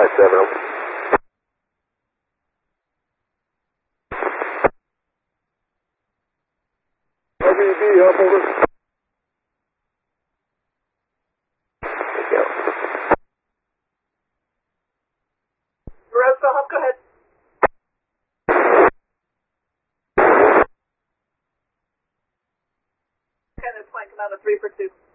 7. RBB up, over. Thank you. Roseville, Hub, go ahead. Okay, that's fine. Come out of 3 for 2.